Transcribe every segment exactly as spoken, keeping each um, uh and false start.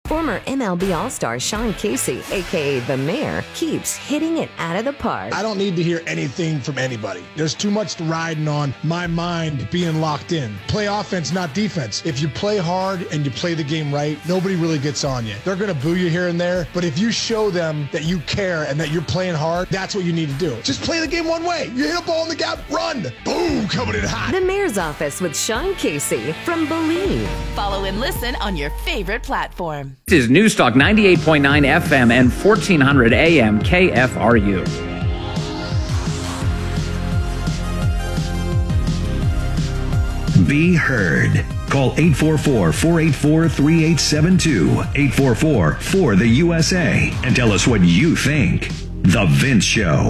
Former M L B All-Star Sean Casey, a k a. The Mayor, keeps hitting it out of the park. I don't need to hear anything from anybody. There's too much riding on my mind being locked in. Play offense, not defense. If you play hard and you play the game right, nobody really gets on you. They're going to boo you here and there, but if you show them that you care and that you're playing hard, that's what you need to do. Just play the game one way. You hit a ball in the gap, run. Boom, coming in hot. The Mayor's Office with Sean Casey from Believe. Follow and listen on your favorite platform. This is Newstalk ninety-eight point nine F M and fourteen hundred A M K F R U. Be heard. Call eight four four, four eight four, three eight seven two, eight four four, four the U S A, and tell us what you think. The Vince Show.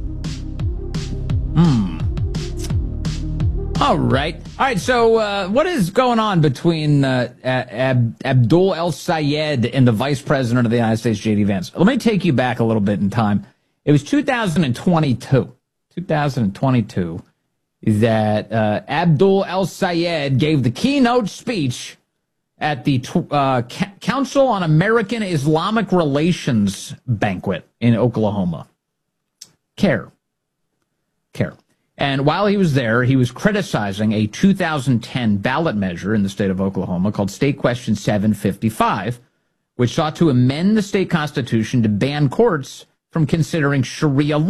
Hmm. All right. All right, so uh, what is going on between uh, Ab- Abdul El-Sayed and the Vice President of the United States, J D. Vance? Let me take you back a little bit in time. It was two thousand twenty-two. two thousand twenty-two that uh, Abdul El-Sayed gave the keynote speech at the uh, C- Council on American Islamic Relations banquet in Oklahoma. CARE. CARE. And while he was there, he was criticizing a two thousand ten ballot measure in the state of Oklahoma called State Question seven fifty-five, which sought to amend the state constitution to ban courts from considering Sharia law.